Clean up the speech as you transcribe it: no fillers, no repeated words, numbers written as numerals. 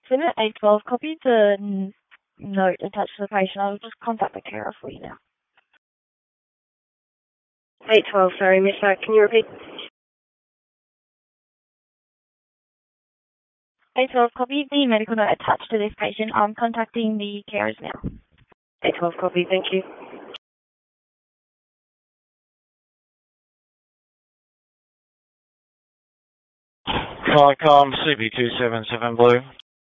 Unit 812, copy the note attached to the patient. I'll just contact the carer for you now. 812, sorry, miss. Can you repeat? 812, copy the medical note attached to this patient. I'm contacting the carers now. 812, copy, thank you. Viacom CB277 Blue.